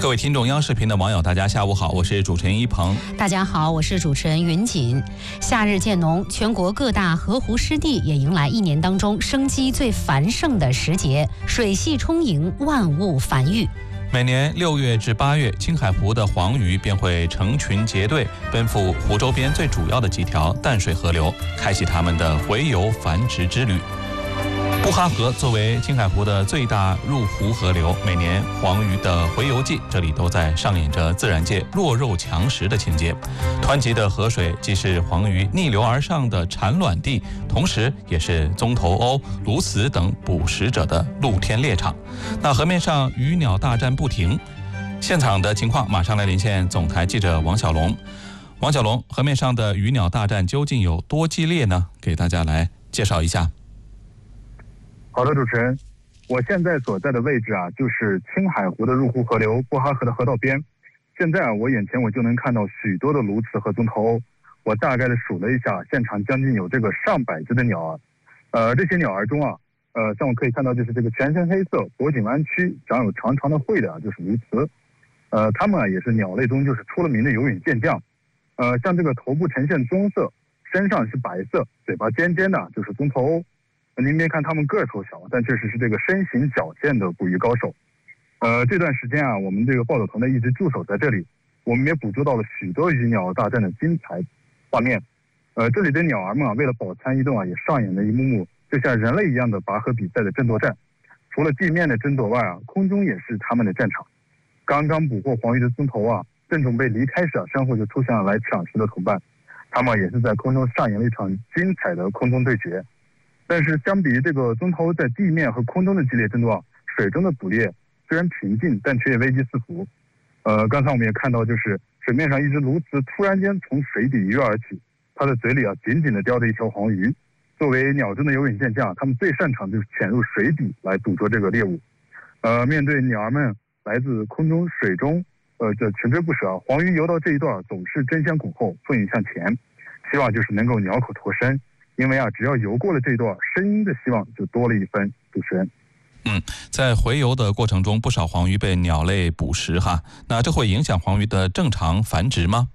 各位听众，央视频的网友，大家下午好，我是主持人一鹏。 大家好，我是主持人云锦。夏日渐浓，全国各大河湖湿地也迎来一年当中生机最繁盛的时节，水系充盈，万物繁育。 每年6月至8月，青海湖的黄鱼便会成群结队奔赴湖周边最主要的几条淡水河流，开启它们的洄游繁殖之旅。布哈河作为青海湖的最大入湖河流，每年黄鱼的洄游季，这里都在上演着自然界弱肉强食的情节。湍急的河水既是黄鱼逆流而上的产卵地，同时也是棕头鸥、鸬鹚等捕食者的露天猎场。那河面上鱼鸟大战不停，现场的情况马上来连线总台记者王小龙。王小龙，河面上的鱼鸟大战究竟有多激烈呢？给大家来介绍一下。 好的，主持人，我现在所在的位置就是青海湖的入湖河流布哈河的河道边。现在我眼前我就能看到许多的鸬鹚和棕头鸥。我大概的数了一下，现场将近有这个上百只的鸟儿。这些鸟儿中像我可以看到，就是这个全身黑色、脖颈弯曲、长有长长的喙的就是鸬鹚。它们也是鸟类中就是出了名的游泳健将。像这个头部呈现棕色，身上是白色，嘴巴尖尖的，就是棕头鸥。您别看它们个头小，但确实是这个身形矫健的捕鱼高手。这段时间我们这个报道团队一直驻守在这里，我们也捕捉到了许多鱼鸟大战的精彩画面。这里的鸟儿们为了饱餐一顿也上演了一幕幕就像人类一样的拔河比赛的争夺战。除了地面的争夺外空中也是他们的战场。刚刚捕获黄鱼的棕头正准备离开时身后就出现了来抢食的同伴，他们也是在空中上演了一场精彩的空中对决。但是相比于这个棕头在地面和空中的激烈争夺，水中的捕猎虽然平静，但却也危机四伏。刚才我们也看到，就是水面上一只鸬鹚突然间从水底一跃而起，它的嘴里紧紧地叼着一条黄鱼。作为鸟中的游泳健将，它们最擅长就是潜入水底来捕捉这个猎物。面对鸟儿们来自空中、水中，这穷追不舍，黄鱼游到这一段总是争先恐后，奋勇向前，希望就是能够鸟口脱身。因为只要游过了这段，声音的希望就多了一分。主持人， 在洄游的过程中，不少黄鱼被鸟类捕食那这会影响黄鱼的正常繁殖吗？